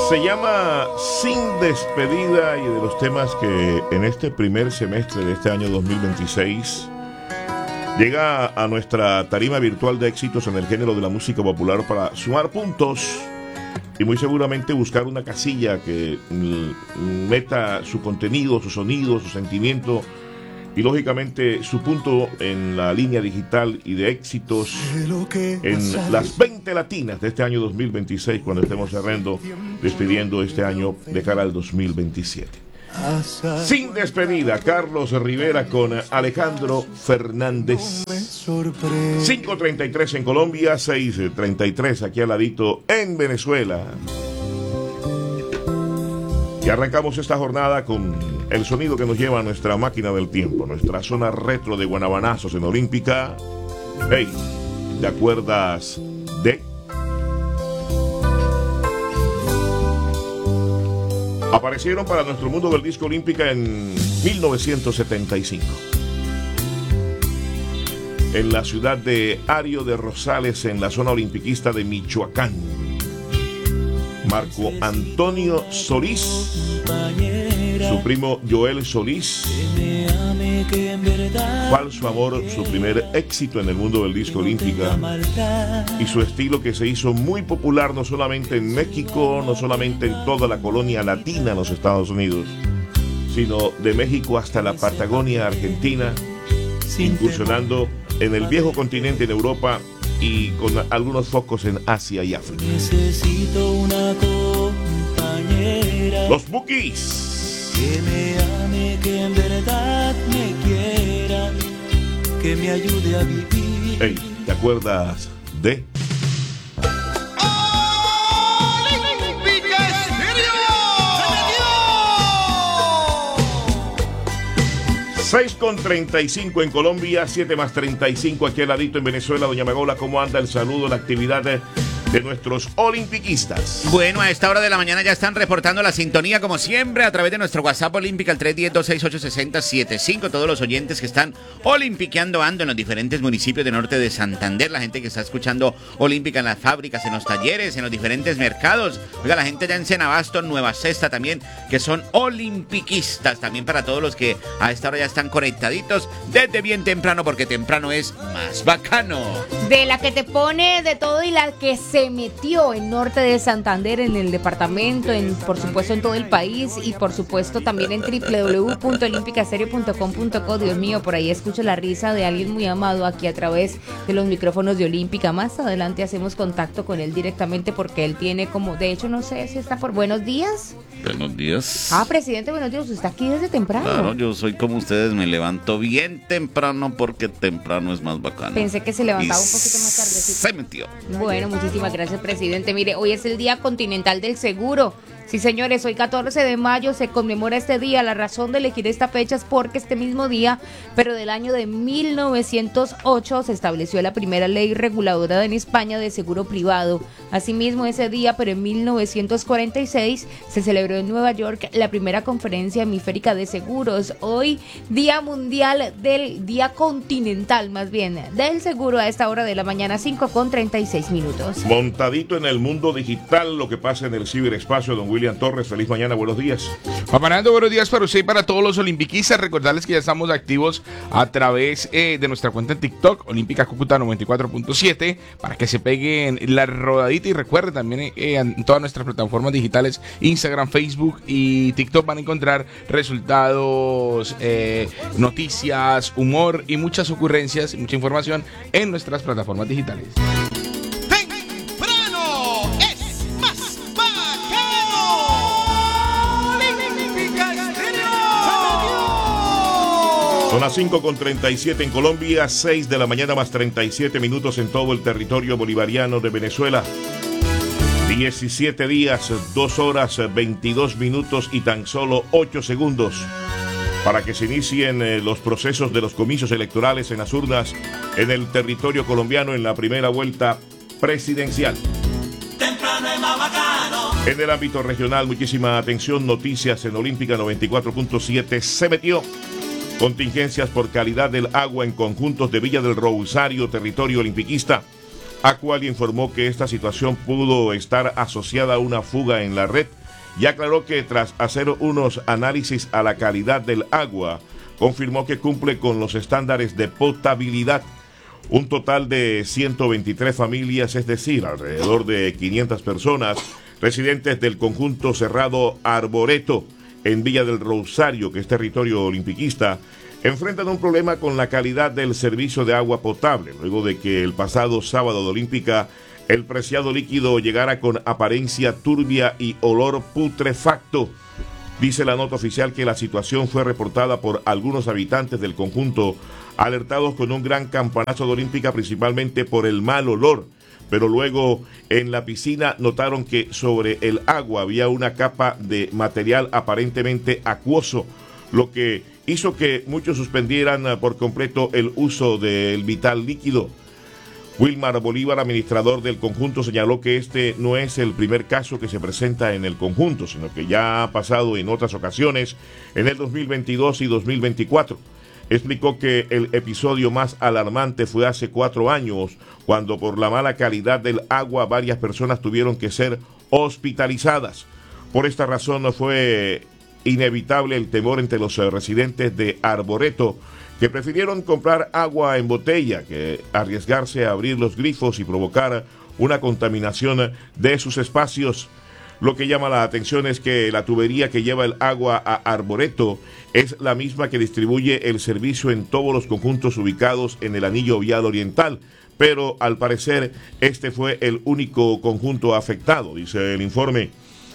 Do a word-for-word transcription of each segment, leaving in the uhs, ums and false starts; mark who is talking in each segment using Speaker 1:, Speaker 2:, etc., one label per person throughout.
Speaker 1: Se llama Sin Despedida y de los temas que en este primer semestre de este año dos mil veintiséis llega a nuestra tarima virtual de éxitos en el género de la música popular para sumar puntos y muy seguramente buscar una casilla que meta su contenido, su sonido, su sentimiento y lógicamente su punto en la línea digital y de éxitos en las veinte latinas de este año dos mil veintiséis, cuando estemos cerrando, despidiendo este año de cara al dos mil veintisiete. Sin Despedida, Carlos Rivera con Alejandro Fernández. cinco treinta y tres en Colombia, seis treinta y tres aquí al ladito en Venezuela. Y arrancamos esta jornada con el sonido que nos lleva a nuestra máquina del tiempo, nuestra zona retro de Guanabanazos en Olímpica. Hey, ¿te acuerdas de? Aparecieron para nuestro mundo del disco Olímpica en mil novecientos setenta y cinco. En la ciudad de Ario de Rosales, en la zona olimpiquista de Michoacán. Marco Antonio Solís, su primo Joel Solís, Falso Amor, su primer éxito en el mundo del disco Olímpica, y su estilo que se hizo muy popular no solamente en México, no solamente en toda la colonia latina en los Estados Unidos, sino de México hasta la Patagonia Argentina, incursionando en el viejo continente en Europa y con algunos focos en Asia y África.
Speaker 2: Necesito una compañera,
Speaker 1: los Bukis,
Speaker 2: que me ame, que en verdad me quiera, que me ayude a vivir.
Speaker 1: Hey, ¿te acuerdas de? seis con treinta y cinco en Colombia, siete más treinta y cinco aquí al ladito en Venezuela. Doña Magola, ¿cómo anda el saludo, la actividad de, de nuestros olimpiquistas?
Speaker 3: Bueno, a esta hora de la mañana ya están reportando la sintonía, como siempre, a través de nuestro WhatsApp Olímpica, el tres uno cero, dos seis ocho, seis cero siete cinco. Todos los oyentes que están olimpiqueando ando en los diferentes municipios de norte de Santander, la gente que está escuchando Olímpica en las fábricas, en los talleres, en los diferentes mercados. Oiga, la gente ya en Cenabasto, Nueva Cesta también, que son olimpiquistas. También para todos los que a esta hora ya están conectaditos desde bien temprano, porque temprano es más bacano.
Speaker 4: De la que te pone de todo y la que se metió en norte de Santander, en el departamento, en por supuesto en todo el país y por supuesto también en doble u doble u doble u punto olímpica stereo punto com punto co. Dios mío, por ahí escucho la risa de alguien muy amado aquí a través de los micrófonos de Olímpica. Más adelante hacemos contacto con él directamente porque él tiene como, de hecho no sé si está por buenos días.
Speaker 3: Buenos días.
Speaker 4: Ah, presidente, buenos días. Usted está aquí desde temprano.
Speaker 3: Claro, yo soy como ustedes, me levanto bien temprano porque temprano es más bacano.
Speaker 4: Pensé que se levantaba y un poquito más tardecito.
Speaker 3: Se metió.
Speaker 4: Bueno, muchísimas gracias, presidente. Mire, hoy es el Día Continental del Seguro. Sí, señores, hoy catorce de mayo se conmemora este día. La razón de elegir esta fecha es porque este mismo día, pero del año de mil novecientos ocho, se estableció la primera ley reguladora en España de seguro privado. Asimismo, ese día, pero en mil novecientos cuarenta y seis, se celebró en Nueva York la primera conferencia hemisférica de seguros. Hoy, Día Mundial del Día Continental, más bien, del Seguro a esta hora de la mañana, cinco con treinta y seis minutos.
Speaker 1: Montadito en el mundo digital, lo que pasa en el ciberespacio, don William Torres, feliz mañana, buenos días.
Speaker 5: Juan Fernando, buenos días para usted y para todos los olimpiquistas. Recordarles que ya estamos activos a través eh, de nuestra cuenta en TikTok, Olímpica Cúcuta noventa y cuatro punto siete, para que se peguen la rodadita. Y recuerden también eh, en todas nuestras plataformas digitales, Instagram, Facebook y TikTok, van a encontrar resultados, eh, noticias, humor y muchas ocurrencias y mucha información en nuestras plataformas digitales.
Speaker 1: Son las cinco con treinta y siete en Colombia, seis de la mañana más treinta y siete minutos en todo el territorio bolivariano de Venezuela. diecisiete días, dos horas, veintidós minutos y tan solo ocho segundos para que se inicien eh, los procesos de los comicios electorales en las urnas en el territorio colombiano en la primera vuelta presidencial.
Speaker 2: Temprano es más bacano.
Speaker 1: En el ámbito regional, muchísima atención, noticias en Olímpica noventa y cuatro punto siete. Se metió contingencias por calidad del agua en conjuntos de Villa del Rosario, territorio olimpiquista. Aqualia informó que esta situación pudo estar asociada a una fuga en la red y aclaró que tras hacer unos análisis a la calidad del agua, confirmó que cumple con los estándares de potabilidad. Un total de ciento veintitrés familias, es decir, alrededor de quinientas personas, residentes del conjunto cerrado Arboreto, en Villa del Rosario, que es territorio olimpiquista, enfrentan un problema con la calidad del servicio de agua potable, luego de que el pasado sábado de Olímpica el preciado líquido llegara con apariencia turbia y olor putrefacto. Dice la nota oficial que la situación fue reportada por algunos habitantes del conjunto, alertados con un gran campanazo de Olímpica, principalmente por el mal olor. Pero luego en la piscina notaron que sobre el agua había una capa de material aparentemente acuoso, lo que hizo que muchos suspendieran por completo el uso del vital líquido. Wilmar Bolívar, administrador del conjunto, señaló que este no es el primer caso que se presenta en el conjunto, sino que ya ha pasado en otras ocasiones en el dos mil veintidós y dos mil veinticuatro. Explicó que el episodio más alarmante fue hace cuatro años, cuando por la mala calidad del agua varias personas tuvieron que ser hospitalizadas. Por esta razón no fue inevitable el temor entre los residentes de Arboreto, que prefirieron comprar agua en botella que arriesgarse a abrir los grifos y provocar una contaminación de sus espacios. Lo que llama la atención es que la tubería que lleva el agua a Arboreto es la misma que distribuye el servicio en todos los conjuntos ubicados en el anillo vial oriental, pero al parecer este fue el único conjunto afectado, dice el informe.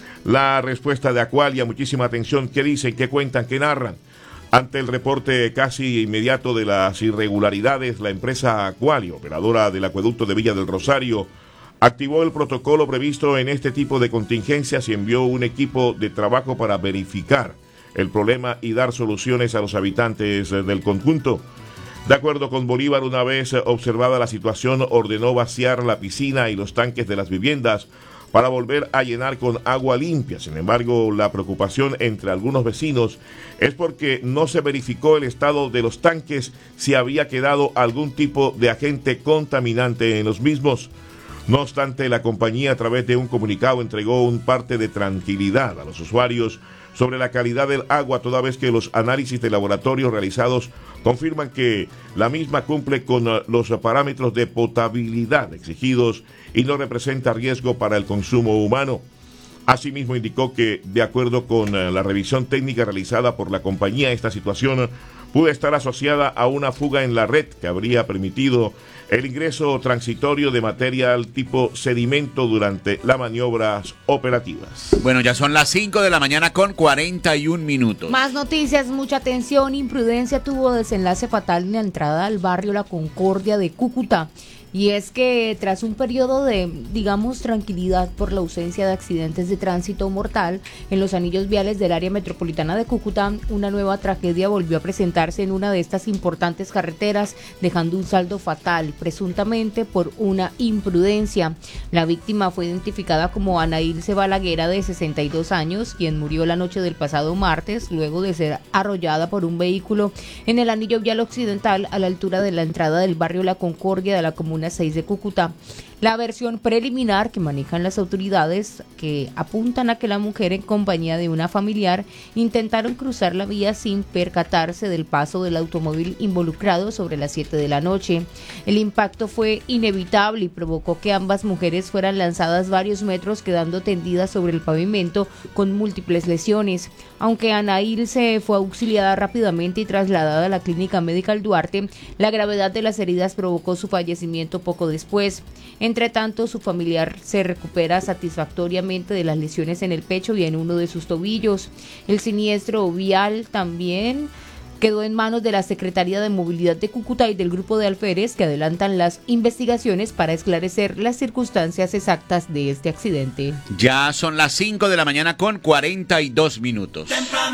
Speaker 1: La respuesta de Aqualia, muchísima atención, ¿qué dicen, qué cuentan, qué narran? Ante el reporte casi inmediato de las irregularidades, la empresa Aqualia, operadora del acueducto de Villa del Rosario, activó el protocolo previsto en este tipo de contingencias y envió un equipo de trabajo para verificar el problema y dar soluciones a los habitantes del conjunto. De acuerdo con Bolívar, una vez observada la situación, ordenó vaciar la piscina y los tanques de las viviendas para volver a llenar con agua limpia. Sin embargo, la preocupación entre algunos vecinos es porque no se verificó el estado de los tanques, si había quedado algún tipo de agente contaminante en los mismos. No obstante, la compañía, a través de un comunicado, entregó un parte de tranquilidad a los usuarios sobre la calidad del agua, toda vez que los análisis de laboratorio realizados confirman que la misma cumple con los parámetros de potabilidad exigidos y no representa riesgo para el consumo humano. Asimismo, indicó que, de acuerdo con la revisión técnica realizada por la compañía, esta situación pudo estar asociada a una fuga en la red que habría permitido el ingreso transitorio de material tipo sedimento durante las maniobras operativas.
Speaker 3: Bueno, ya son las cinco de la mañana con cuarenta y un minutos.
Speaker 4: Más noticias, mucha atención. Imprudencia tuvo desenlace fatal en la entrada al barrio La Concordia de Cúcuta. Y es que tras un periodo de, digamos, tranquilidad por la ausencia de accidentes de tránsito mortal en los anillos viales del área metropolitana de Cúcuta, una nueva tragedia volvió a presentarse en una de estas importantes carreteras, dejando un saldo fatal, presuntamente por una imprudencia. La víctima fue identificada como Ana Ilse Balaguera, de sesenta y dos años, quien murió la noche del pasado martes, luego de ser arrollada por un vehículo en el anillo vial occidental a la altura de la entrada del barrio La Concordia de la comuna seis de Cúcuta. La versión preliminar que manejan las autoridades, que apuntan a que la mujer, en compañía de una familiar, intentaron cruzar la vía sin percatarse del paso del automóvil involucrado sobre las siete de la noche. El impacto fue inevitable y provocó que ambas mujeres fueran lanzadas varios metros, quedando tendidas sobre el pavimento con múltiples lesiones. Aunque Ana Ilse fue auxiliada rápidamente y trasladada a la Clínica Médica Duarte, la gravedad de las heridas provocó su fallecimiento poco después. Entre tanto, su familiar se recupera satisfactoriamente de las lesiones en el pecho y en uno de sus tobillos. El siniestro vial también quedó en manos de la Secretaría de Movilidad de Cúcuta y del grupo de alférez, que adelantan las investigaciones para esclarecer las circunstancias exactas de este accidente.
Speaker 3: Ya son las cinco de la mañana con cuarenta y dos minutos.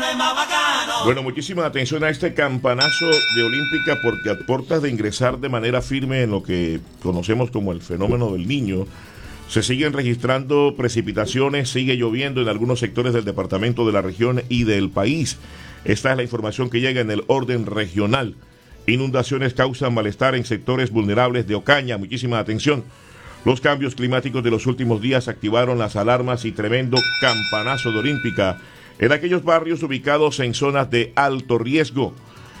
Speaker 1: Bueno, muchísima atención a este campanazo de Olímpica, porque a puertas de ingresar de manera firme en lo que conocemos como el fenómeno del Niño, se siguen registrando precipitaciones, sigue lloviendo en algunos sectores del departamento, de la región y del país. Esta es la información que llega en el orden regional. Inundaciones causan malestar en sectores vulnerables de Ocaña. Muchísima atención. Los cambios climáticos de los últimos días activaron las alarmas y tremendo campanazo de Olímpica en aquellos barrios ubicados en zonas de alto riesgo.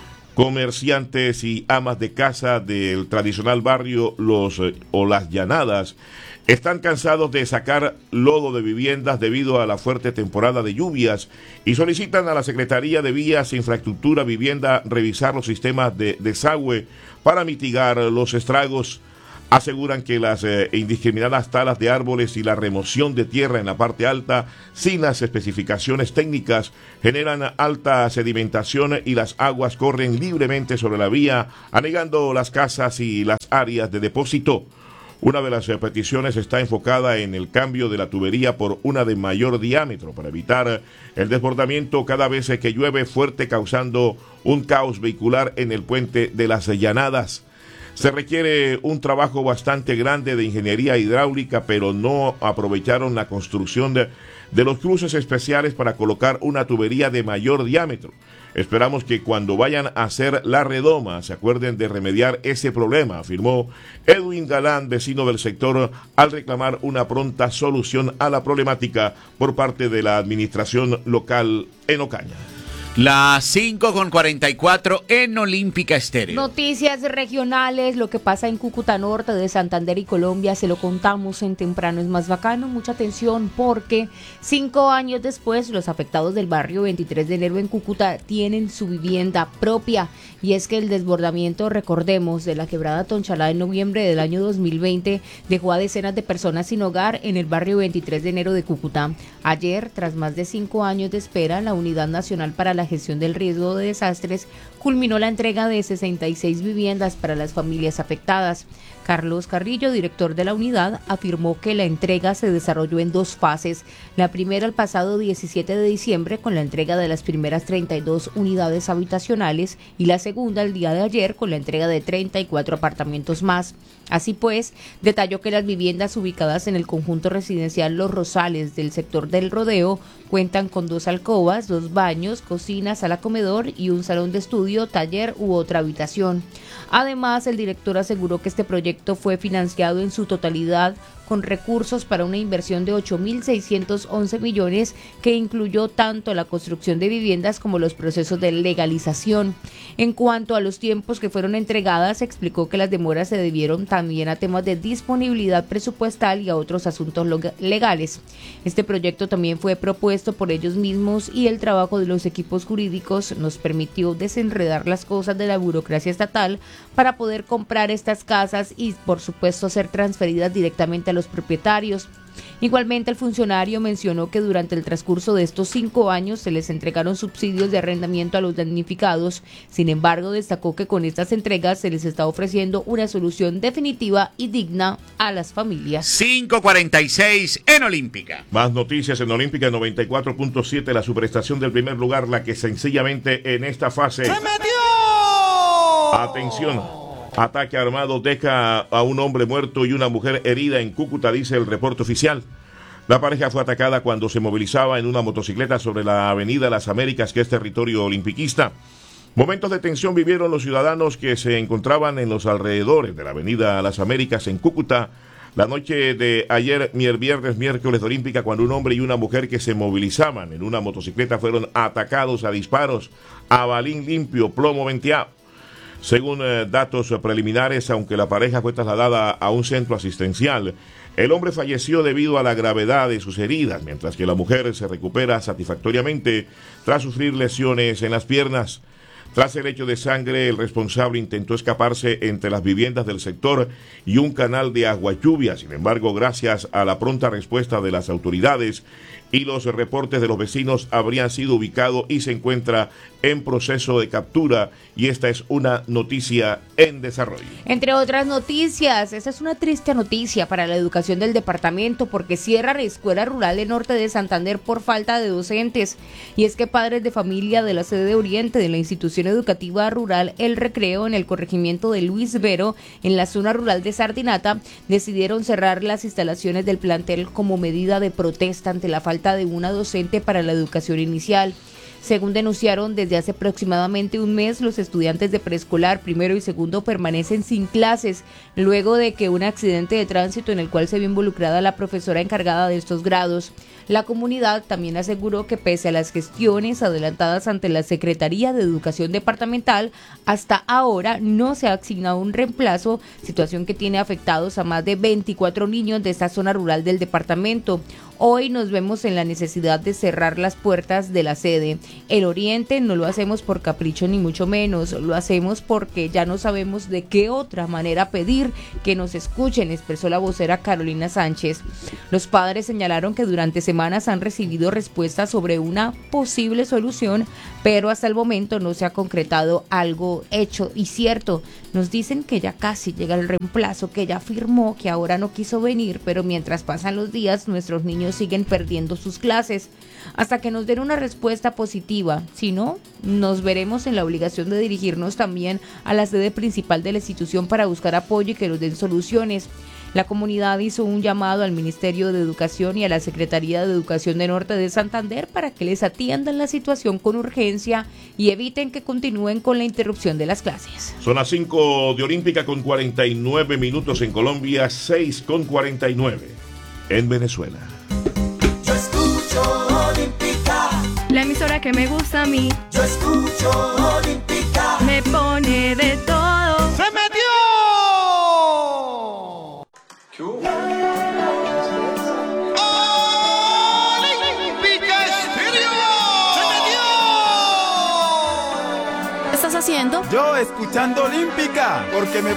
Speaker 1: Comerciantes y amas de casa del tradicional barrio Los eh, o Las Llanadas están cansados de sacar lodo de viviendas debido a la fuerte temporada de lluvias y solicitan a la Secretaría de Vías, Infraestructura, Vivienda revisar los sistemas de desagüe para mitigar los estragos. Aseguran que las eh, indiscriminadas talas de árboles y la remoción de tierra en la parte alta sin las especificaciones técnicas generan alta sedimentación y las aguas corren libremente sobre la vía, anegando las casas y las áreas de depósito. Una de las eh, peticiones está enfocada en el cambio de la tubería por una de mayor diámetro para evitar el desbordamiento cada vez que llueve fuerte, causando un caos vehicular en el puente de las Llanadas. Se requiere un trabajo bastante grande de ingeniería hidráulica, pero no aprovecharon la construcción de, de los cruces especiales para colocar una tubería de mayor diámetro. Esperamos que cuando vayan a hacer la redoma se acuerden de remediar ese problema, afirmó Edwin Galán, vecino del sector, al reclamar una pronta solución a la problemática por parte de la administración local en Ocaña.
Speaker 3: Las cinco con cuarenta y cuatro en Olímpica Estéreo.
Speaker 4: Noticias regionales, lo que pasa en Cúcuta Norte de Santander y Colombia, se lo contamos en Temprano es Más Bacano. Mucha atención porque cinco años después los afectados del barrio veintitrés de enero en Cúcuta tienen su vivienda propia. Y es que el desbordamiento, recordemos, de la quebrada Tonchalá en noviembre del año dos mil veinte dejó a decenas de personas sin hogar en el barrio veintitrés de enero de Cúcuta. Ayer, tras más de cinco años de espera, la Unidad Nacional para la Gestión del Riesgo de Desastres culminó la entrega de sesenta y seis viviendas para las familias afectadas. Carlos Carrillo, director de la unidad, afirmó que la entrega se desarrolló en dos fases. La primera el pasado diecisiete de diciembre con la entrega de las primeras treinta y dos unidades habitacionales y la segunda el día de ayer con la entrega de treinta y cuatro apartamentos más. Así pues, detalló que las viviendas ubicadas en el conjunto residencial Los Rosales del sector del Rodeo cuentan con dos alcobas, dos baños, cocina, sala comedor y un salón de estudio, taller u otra habitación. Además, el director aseguró que este proyecto fue financiado en su totalidad con recursos para una inversión de ocho mil seiscientos once millones que incluyó tanto la construcción de viviendas como los procesos de legalización. En cuanto a los tiempos que fueron entregadas, explicó que las demoras se debieron también a temas de disponibilidad presupuestal y a otros asuntos legales. Este proyecto también fue propuesto por ellos mismos y el trabajo de los equipos jurídicos nos permitió desenredar las cosas de la burocracia estatal para poder comprar estas casas y, por supuesto, ser transferidas directamente a los propietarios. Igualmente, el funcionario mencionó que durante el transcurso de estos cinco años se les entregaron subsidios de arrendamiento a los damnificados. Sin embargo, destacó que con estas entregas se les está ofreciendo una solución definitiva y digna a las familias.
Speaker 3: cinco cuarenta y seis en Olímpica.
Speaker 1: Más noticias en Olímpica noventa y cuatro punto siete, la superestación del primer lugar, la que sencillamente en esta fase... ¡Se metió! Atención. Ataque armado deja a un hombre muerto y una mujer herida en Cúcuta, dice el reporte oficial. La pareja fue atacada cuando se movilizaba en una motocicleta sobre la avenida Las Américas, que es territorio olimpiquista. Momentos de tensión vivieron los ciudadanos que se encontraban en los alrededores de la avenida Las Américas en Cúcuta la noche de ayer, viernes, miércoles de Olímpica, cuando un hombre y una mujer que se movilizaban en una motocicleta fueron atacados a disparos a balín limpio, plomo venteado. Según eh, datos preliminares, aunque la pareja fue trasladada a un centro asistencial, el hombre falleció debido a la gravedad de sus heridas, mientras que la mujer se recupera satisfactoriamente tras sufrir lesiones en las piernas. Tras el hecho de sangre, el responsable intentó escaparse entre las viviendas del sector y un canal de agua lluvia. Sin embargo, gracias a la pronta respuesta de las autoridades y los reportes de los vecinos, habrían sido ubicado y se encuentra en proceso de captura, y esta es una noticia en desarrollo.
Speaker 4: Entre otras noticias, esa es una triste noticia para la educación del departamento, porque cierra la Escuela Rural de Norte de Santander por falta de docentes. Y es que padres de familia de la sede oriente de la institución educativa rural El Recreo en el corregimiento de Luis Vero, en la zona rural de Sardinata, decidieron cerrar las instalaciones del plantel como medida de protesta ante la falta de una docente para la educación inicial. Según denunciaron, desde hace aproximadamente un mes los estudiantes de preescolar, primero y segundo permanecen sin clases, luego de que un accidente de tránsito en el cual se vio involucrada la profesora encargada de estos grados. La comunidad también aseguró que pese a las gestiones adelantadas ante la Secretaría de Educación Departamental, hasta ahora no se ha asignado un reemplazo, situación que tiene afectados a más de veinticuatro niños de esta zona rural del departamento. Hoy nos vemos en la necesidad de cerrar las puertas de la sede. El Oriente no lo hacemos por capricho ni mucho menos, lo hacemos porque ya no sabemos de qué otra manera pedir que nos escuchen, expresó la vocera Carolina Sánchez. Los padres señalaron que durante semanas han recibido respuestas sobre una posible solución, pero hasta el momento no se ha concretado algo hecho y cierto. Nos dicen que ya casi llega el reemplazo, que ya firmó, que ahora no quiso venir, pero mientras pasan los días, nuestros niños siguen perdiendo sus clases. Hasta que nos den una respuesta positiva, si no, nos veremos en la obligación de dirigirnos también a la sede principal de la institución para buscar apoyo y que nos den soluciones. La comunidad hizo un llamado al Ministerio de Educación y a la Secretaría de Educación de Norte de Santander para que les atiendan la situación con urgencia y eviten que continúen con la interrupción de las clases.
Speaker 1: Son las cinco de Olímpica con cuarenta y nueve minutos en Colombia, seis con cuarenta y nueve en Venezuela.
Speaker 2: Yo escucho Olímpica.
Speaker 6: La emisora que me gusta a mí.
Speaker 2: Yo escucho Olímpica.
Speaker 6: Me pone de todo.
Speaker 2: ¡Se metió!
Speaker 7: ¡Olímpica Estéreo! ¡Se metió!
Speaker 6: ¿Qué estás haciendo?
Speaker 7: Yo escuchando Olímpica, porque me